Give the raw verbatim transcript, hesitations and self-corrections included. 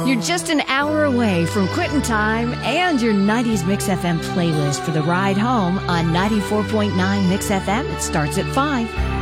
You're just an hour away from quitting time and your nineties Mix F M playlist for the ride home on ninety-four point nine Mix F M. It starts at five.